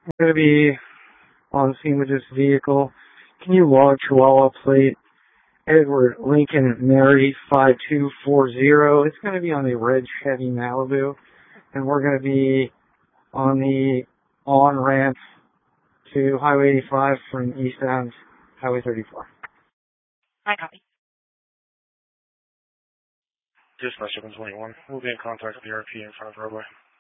I'm going to be on the scene with this vehicle. Can you log Chihuahua plate Edward Lincoln Mary 5240? It's going to be on the red Chevy Malibu, and we're going to be on the on-ramp to Highway 85 from eastbound Highway 34. I copy. Dispatch 721. We'll be in contact with the RP in front of the roadway.